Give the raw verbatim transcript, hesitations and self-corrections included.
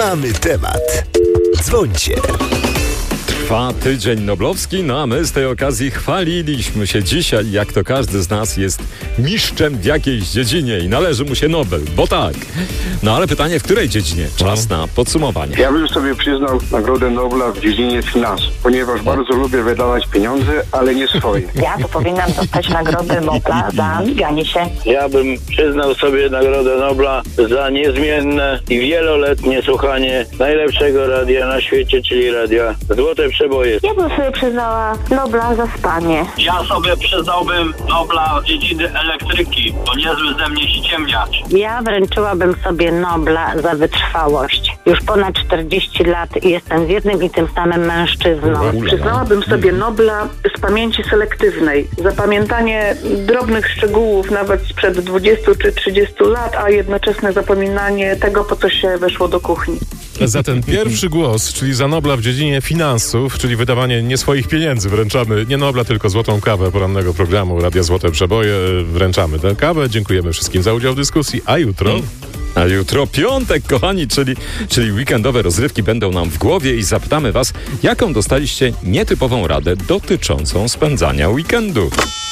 Mamy temat. Dzwońcie. Trwa tydzień noblowski, no a my z tej okazji chwaliliśmy się dzisiaj, jak to każdy z nas jest mistrzem w jakiejś dziedzinie i należy mu się Nobel, bo tak. No ale pytanie, w której dziedzinie? Czas na podsumowanie. Ja bym sobie przyznał Nagrodę Nobla w dziedzinie finansów, ponieważ bardzo lubię wydawać pieniądze, ale nie swoje. Ja to powinnam dostać Nagrodę Nobla za miganie się. Ja bym przyznał sobie Nagrodę Nobla za niezmienne i wieloletnie słuchanie najlepszego radia na świecie, czyli radia Złote Przeboje. Ja bym sobie przyznała Nobla za spanie. Ja sobie przyznałbym Nobla z dziedziny elektryki, bo niezły ze mnie ściemniacz. Ja wręczyłabym sobie Nobla za wytrwałość. Już ponad czterdzieści lat i jestem z jednym i tym samym mężczyzną. Przyznałabym sobie Nobla z pamięci selektywnej. Zapamiętanie drobnych szczegółów nawet sprzed dwudziestu czy trzydziestu lat, a jednoczesne zapominanie tego, po co się weszło do kuchni. Za ten pierwszy głos, czyli za Nobla w dziedzinie finansów, czyli wydawanie nie swoich pieniędzy, wręczamy nie Nobla, tylko złotą kawę porannego programu Radia Złote Przeboje. Wręczamy tę kawę. Dziękujemy wszystkim za udział w dyskusji. A jutro... A jutro piątek, kochani, czyli, czyli weekendowe rozrywki będą nam w głowie i zapytamy was, jaką dostaliście nietypową radę dotyczącą spędzania weekendu.